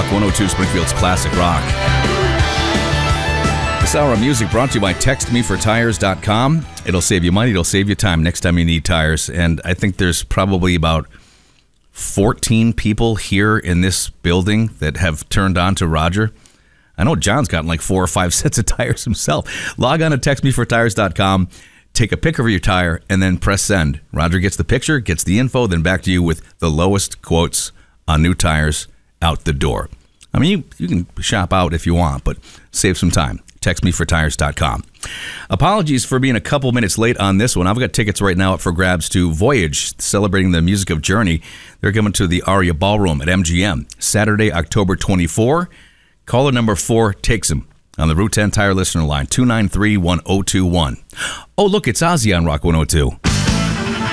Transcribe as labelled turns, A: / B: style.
A: Rock 102, Springfield's classic rock. This hour of music brought to you by TextMeForTires.com. It'll save you money. It'll save you time next time you need tires. And I think there's probably about 14 people here in this building that have turned on to Roger. I know John's gotten like 4 or 5 sets of tires himself. Log on to TextMeForTires.com. Take a pic of your tire and then press send. Roger gets the picture, gets the info, then back to you with the lowest quotes on new tires out the door. I mean, you can shop out if you want, but save some time. TextMeForTires.com. Apologies for being a couple minutes late on this one. I've got tickets right now up for grabs to Voyage, celebrating the music of Journey. They're coming to the Aria Ballroom at MGM Saturday, October 24. Caller number 4 takes them on the Route 10 Tire Listener line, 293-1021. Oh, look, it's Ozzy on Rock 102.